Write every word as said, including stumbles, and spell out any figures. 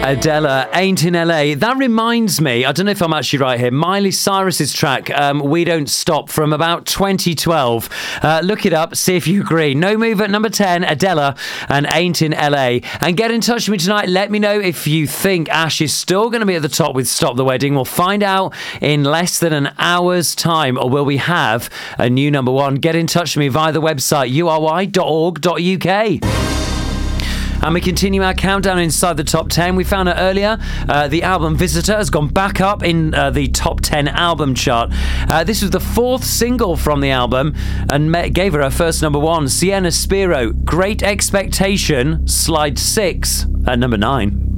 Adela, Ain't in L A. That reminds me, I don't know if I'm actually right here, Miley Cyrus's track, um, We Don't Stop, from about twenty twelve. Uh, look it up, see if you agree. No Move at number ten, Adela and Ain't in L A. And get in touch with me tonight. Let me know if you think Ash is still going to be at the top with Stop the Wedding. We'll find out in less than an hour's time. Or will we have a new number one? Get in touch with me via the website u r y dot org dot u k. And we continue our countdown inside the top ten. We found out earlier uh, the album Visitor has gone back up in uh, the top ten album chart. Uh, this was the fourth single from the album and met, gave her her first number one. Sienna Spiro, Great Expectation, slide six at number nine.